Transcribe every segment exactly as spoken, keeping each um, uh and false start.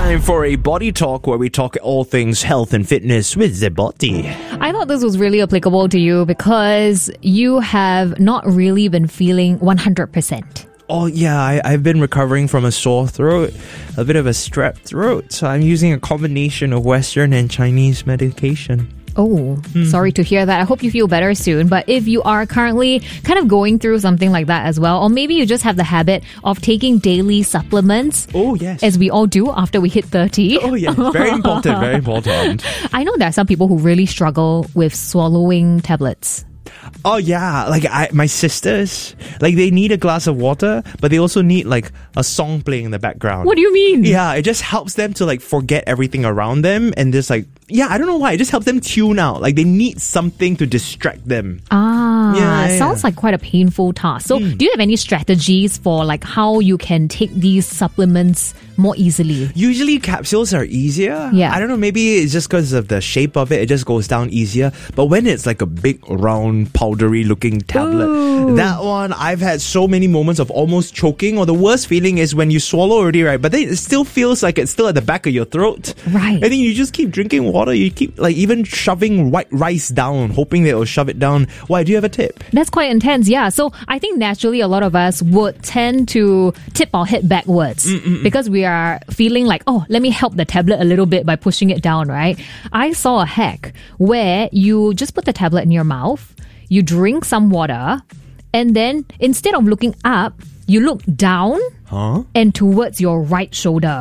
time for a body talk where we talk all things health and fitness with the body. I thought this was really applicable to you because you have not really been feeling one hundred percent. Oh, yeah, I, I've been recovering from a sore throat, a bit of a strep throat. So I'm using a combination of Western and Chinese medication. Oh, mm. sorry to hear that. I hope you feel better soon. But if you are currently kind of going through something like that as well, or maybe you just have the habit of taking daily supplements. Oh, yes. As we all do after we hit thirty. Oh, yes. Very important, very important. I know there are some people who really struggle with swallowing tablets. Oh, yeah. Like, I, my sisters, like, they need a glass of water, but they also need, like, a song playing in the background. What do you mean? Yeah, it just helps them to, like, forget everything around them and just, like, yeah, I don't know why. It just helps them tune out. Like, they need something to distract them. Ah, yeah, yeah, sounds yeah. like quite a painful task. So, Mm. do you have any strategies for, like, how you can take these supplements more easily? Usually capsules are easier. Yeah. I don't know, maybe it's just because of the shape of it, it just goes down easier. But when it's like a big, round, powdery looking tablet, Ooh. that one, I've had so many moments of almost choking, or the worst feeling is when you swallow already, right? But then it still feels like it's still at the back of your throat. Right. And then you just keep drinking water, you keep like even shoving white rice down, hoping that it'll shove it down. Why, do you have a tip? That's quite intense, yeah. So I think naturally a lot of us would tend to tip our head backwards Mm-mm-mm. because we are feeling like, oh, let me help the tablet a little bit by pushing it down, right? I saw a hack where you just put the tablet in your mouth, you drink some water, and then instead of looking up, you look down Huh? and towards your right shoulder.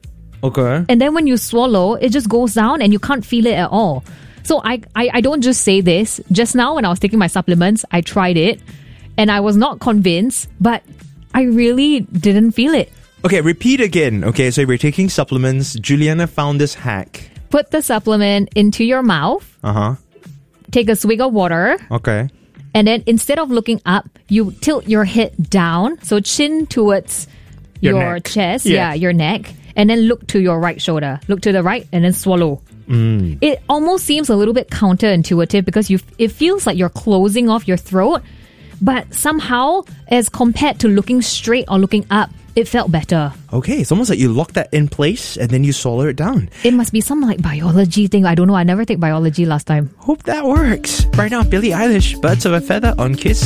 Okay. And then when you swallow, it just goes down and you can't feel it at all. So I, I, I don't just say this. Just now when I was taking my supplements, I tried it and I was not convinced, but I really didn't feel it. Okay, repeat again. Okay, so we're taking supplements. Juliana found this hack. Put the supplement into your mouth, Uh-huh. take a swig of water, Okay. and then instead of looking up, you tilt your head down, so chin towards Your your, neck. chest, Yeah. yeah, your neck, and then look to your right shoulder. Look to the right and then swallow. Mm. It almost seems a little bit counterintuitive because you it feels like you're closing off your throat, but somehow as compared to looking straight or looking up, it felt better. Okay, it's almost like you lock that in place and then you swallow it down. It must be some like biology thing. I don't know. I never take biology last time. Hope that works. Right now, Billie Eilish, Birds of a Feather on Kiss.